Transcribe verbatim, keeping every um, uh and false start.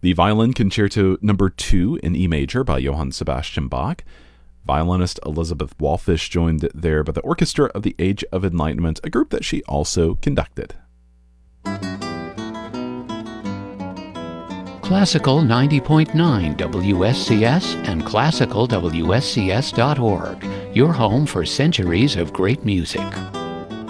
The Violin Concerto Number two in E major by Johann Sebastian Bach. Violinist Elizabeth Walfish joined there by the Orchestra of the Age of Enlightenment, a group that she also conducted. Classical ninety point nine W S C S and classical W S C S dot org, your home for centuries of great music.